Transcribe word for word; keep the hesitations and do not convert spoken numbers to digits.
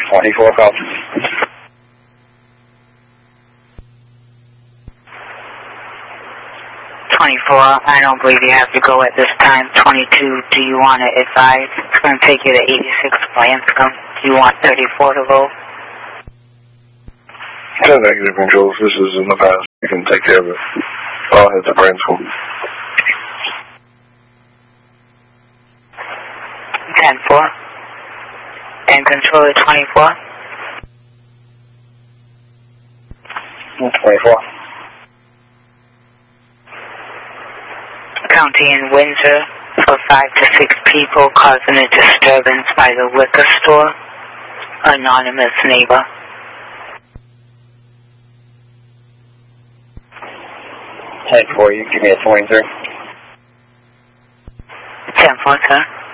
twenty-four, copy. twenty-four, I don't believe you have to go at this time. twenty-two, do you want to advise? It's going to take you to eighty-six Lanscombe. Do you want thirty-four to go? ten negative controls, this is in the past. You can take care of it. I'll head to Branscombe. ten four. And controller twenty-four. twenty-four. County in Windsor for five to six people causing a disturbance by the liquor store. Anonymous neighbor. ten four, you give me a twenty-three. ten four, sir.